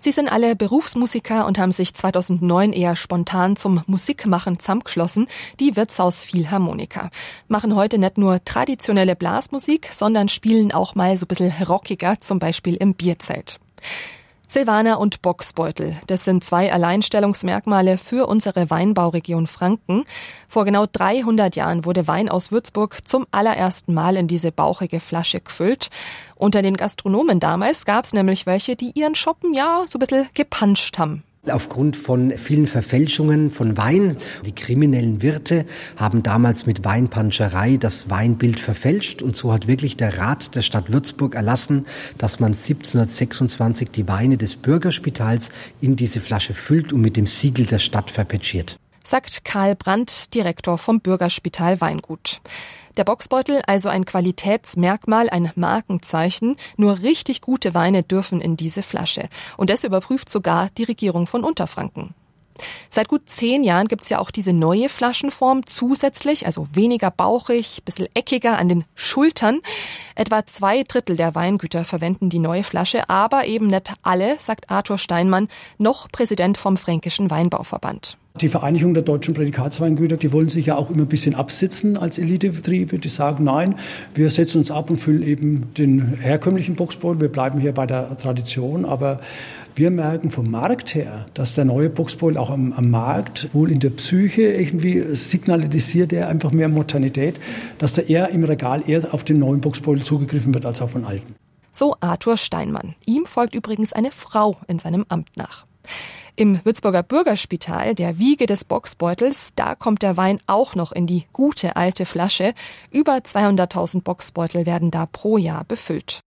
Sie sind alle Berufsmusiker und haben sich 2009 eher spontan zum Musikmachen zusammengeschlossen, die Wirtshaus Philharmoniker. Machen heute nicht nur traditionelle Blasmusik, sondern spielen auch mal so ein bisschen rockiger, zum Beispiel im Bierzelt. Silvaner und Bocksbeutel, das sind 2 Alleinstellungsmerkmale für unsere Weinbauregion Franken. Vor genau 300 Jahren wurde Wein aus Würzburg zum allerersten Mal in diese bauchige Flasche gefüllt. Unter den Gastronomen damals gab es nämlich welche, die ihren Schoppen so ein bisschen gepanscht haben. Aufgrund von vielen Verfälschungen von Wein. Die kriminellen Wirte haben damals mit Weinpanscherei das Weinbild verfälscht und so hat wirklich der Rat der Stadt Würzburg erlassen, dass man 1726 die Weine des Bürgerspitals in diese Flasche füllt und mit dem Siegel der Stadt verpetschiert. Sagt Karl Brandt, Direktor vom Bürgerspital Weingut. Der Bocksbeutel, also ein Qualitätsmerkmal, ein Markenzeichen. Nur richtig gute Weine dürfen in diese Flasche. Und das überprüft sogar die Regierung von Unterfranken. Seit gut 10 Jahren gibt's ja auch diese neue Flaschenform zusätzlich, also weniger bauchig, bisschen eckiger an den Schultern. Etwa 2/3 der Weingüter verwenden die neue Flasche, aber eben nicht alle, sagt Arthur Steinmann, noch Präsident vom Fränkischen Weinbauverband. Die Vereinigung der deutschen Prädikatsweingüter, die wollen sich ja auch immer ein bisschen absitzen als Elitebetriebe. Die sagen, nein, wir setzen uns ab und füllen eben den herkömmlichen Bocksbeutel. Wir bleiben hier bei der Tradition, aber wir merken vom Markt her, dass der neue Bocksbeutel auch am Markt, wohl in der Psyche irgendwie signalisiert er einfach mehr Modernität, dass da eher im Regal eher auf den neuen Bocksbeutel zugegriffen wird als auf den alten. So Arthur Steinmann. Ihm folgt übrigens eine Frau in seinem Amt nach. Im Würzburger Bürgerspital, der Wiege des Bocksbeutels, da kommt der Wein auch noch in die gute alte Flasche. Über 200.000 Bocksbeutel werden da pro Jahr befüllt.